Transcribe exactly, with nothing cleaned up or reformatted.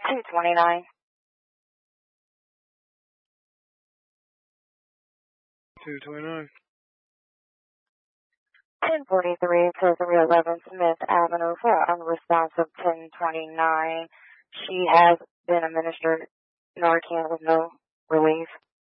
two twenty-nine. two twenty-nine. ten forty-three to three eleven Smith Avenue for unresponsive ten twenty-nine. She has been administered Narcan with no relief.